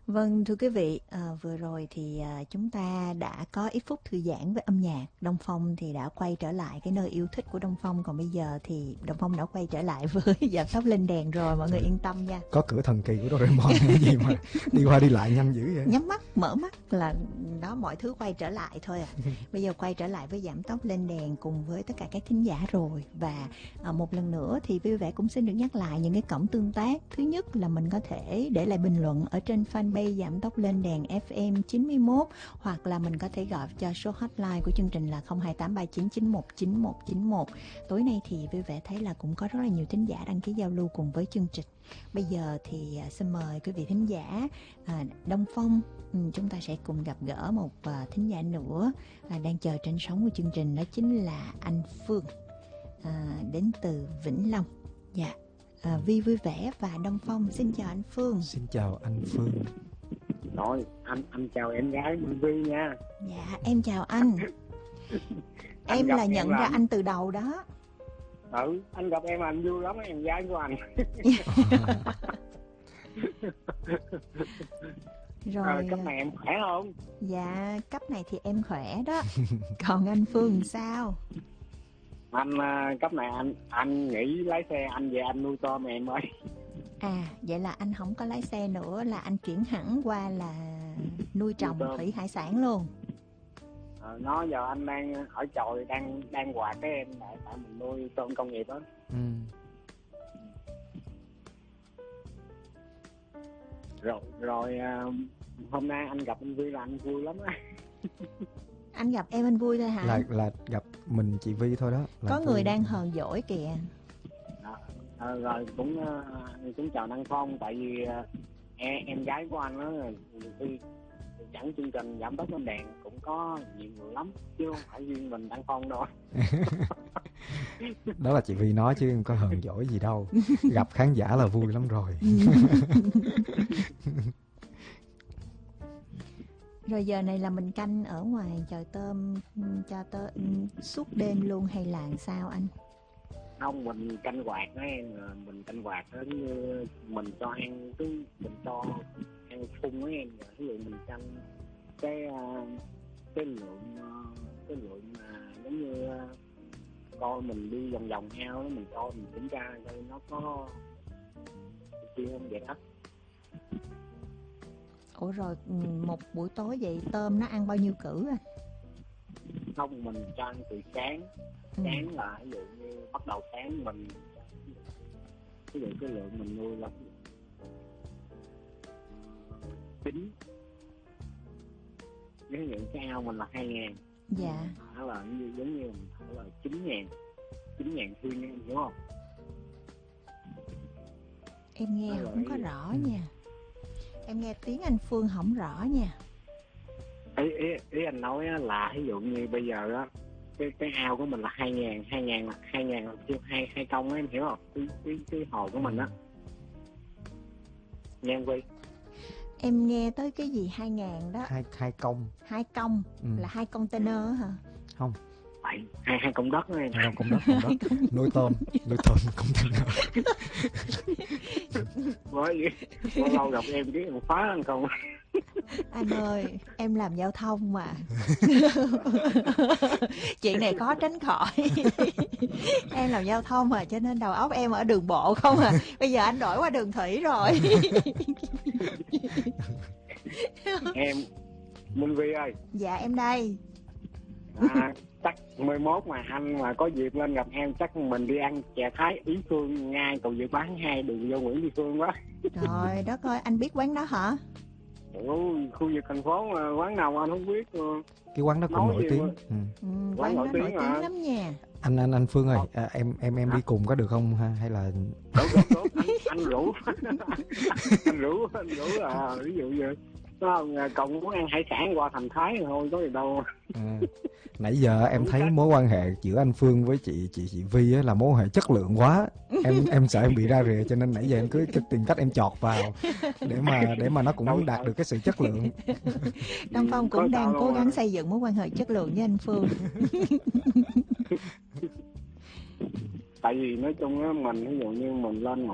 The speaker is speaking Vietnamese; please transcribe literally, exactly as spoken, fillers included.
Vâng, thưa quý vị, à, vừa rồi thì à, chúng ta đã có ít phút thư giãn với âm nhạc. Đông Phong thì đã quay trở lại cái nơi yêu thích của Đông Phong, còn bây giờ thì Đông Phong đã quay trở lại với giảm tốc lên đèn rồi, mọi người yên tâm nha. Có cửa thần kỳ của Doraemon hay gì mà đi qua đi lại nhanh dữ vậy? Nhắm mắt, mở mắt là đó, mọi thứ quay trở lại thôi à. Bây giờ quay trở lại với giảm tốc lên đèn cùng với tất cả các thính giả rồi. Và à, một lần nữa thì vui vẻ cũng xin được nhắc lại những cái cổng tương tác. Thứ nhất là mình có thể để lại bình luận ở trên fanpage giảm tốc lên đèn ép em chín mươi mốt, hoặc là mình có thể gọi cho số hotline của chương trình là không hai tám ba chín chín một chín một chín một. Tối nay thì vui vẻ thấy là cũng có rất là nhiều thính giả đăng ký giao lưu cùng với chương trình. Bây giờ thì à, xin mời quý vị thính giả à, Đông Phong, ừ, chúng ta sẽ cùng gặp gỡ một à, thính giả nữa à, đang chờ trên sóng của chương trình, đó chính là anh Phương, à, đến từ Vĩnh Long. Dạ, à, Vi vui vẻ và Đông Phong xin chào anh Phương. Xin chào anh Phương. Rồi, anh anh chào em gái Minh Vi nha. Dạ, em chào anh. Anh Em gặp là em nhận là ra anh- anh từ đầu đó. Ừ, anh gặp em anh vui lắm, em gái của anh. Rồi, Ờ, cấp này em khỏe không? dạ, cấp này thì em khỏe đó. Còn anh Phương sao? Anh à, cấp này anh anh nghỉ lái xe, anh về anh nuôi tôm em ơi. À, vậy là anh không có lái xe nữa, là anh chuyển hẳn qua là nuôi trồng tôm. thủy hải sản luôn. Ờ, nó giờ anh đang ở chòi đang đang quạt cái em tại tại mình nuôi tôm công nghiệp đó. Ừ. Rồi rồi à, hôm nay anh gặp anh Vi là anh vui lắm á. Anh gặp em anh vui thôi hả? Là là gặp mình chị Vi thôi đó. Là Có tôi- người đang hờn dỗi kìa. Đó. Ờ, rồi cũng à, cũng chào Đăng Phong, tại vì à, em, em gái của anh đó nhiều khi dẫn chương trình giảm tốc lên đèn cũng có nhiều người lắm chứ không phải riêng mình Đăng Phong đâu. Đó là chị Vi nói chứ không có hờn dỗi gì đâu. Gặp khán giả là vui lắm rồi. Rồi giờ này là mình canh ở ngoài chợ tôm ừ, cho tơ ừ, suốt đêm luôn hay là sao anh? Không, mình canh quạt đó em, mình canh quạt đó như mình cho ăn cứ mình cho ăn phun đó em, ví dụ mình canh cái à, cái lượng à, cái lượng mà giống như à, coi mình đi vòng vòng ao đó, mình coi mình kiểm tra coi nó có kia không vậy đó. Ủa rồi ừ, một buổi tối vậy tôm nó ăn bao nhiêu cử anh? Không, mình cho ăn từ sáng. Ừ. Sáng là ví dụ như bắt đầu sáng mình ví dụ cái lượng mình nuôi là chín, ví dụ cái ao mình là hai ngàn, Dạ, đó là như giống như mình thở là chín ngàn, chín ngàn thiên em hiểu không? em nghe Rồi. không có rõ Ừ. nha. Em nghe tiếng anh Phương không rõ nha. ý, ý, ý anh nói á là ví dụ như bây giờ á cái cái ao của mình là hai ngàn, hai ngàn là hai ngàn là kêu hai hai công á, em hiểu không? Cái cái cái hồ của mình á, nghe em Vi. Em nghe tới cái gì hai ngàn đó, Hai hai công. hai công Ừ. là hai container á hả? Không, Tại hai hai công đất đó em. hai công đất, công đất. Nuôi tôm, nuôi tôm công trình. Bởi vậy lâu lâu gặp em cái em phá ăn công. Anh ơi, em làm giao thông mà. Chuyện này khó tránh khỏi. Em làm giao thông mà, cho nên đầu óc em ở đường bộ không à. Bây giờ anh đổi qua đường thủy rồi. Em Minh Vi ơi, Dạ em đây. à, chắc mười mốt mà anh mà có dịp lên gặp em chắc mình đi ăn chè Thái Ý Phương ngay cầu Vượt Bán hai đường vô Nguyễn Thị Phương quá. Trời đất ơi, anh biết quán đó hả? Ủa, khu vực thành phố mà quán nào anh không biết. Cái quán đó cũng Nói nổi gì tiếng. mà. Ừ. Ừ, Quán quán nổi đó tiếng nổi mà. tiếng lắm nha. Anh anh anh Phương ơi, à, em em em đi cùng có được không ha, hay là Đúng đúng đúng, anh, anh rủ anh rủ anh rủ là ví dụ như nó không, cộng muốn ăn hải sản qua thành Thái thì thôi có gì đâu. à, nãy giờ em Đúng thấy cách. mối quan hệ giữa anh Phương với chị chị chị Vi á là mối quan hệ chất lượng quá. Em em sợ em bị ra rìa cho nên nãy giờ em cứ tìm cách em chọt vào để mà để mà nó cũng Đâu, đạt được cái sự chất lượng. Đông Phong Có cũng sao đang đâu cố mà. gắng xây dựng mối quan hệ chất lượng với anh Phương. Tại vì nói chung á mình ví dụ như mình lên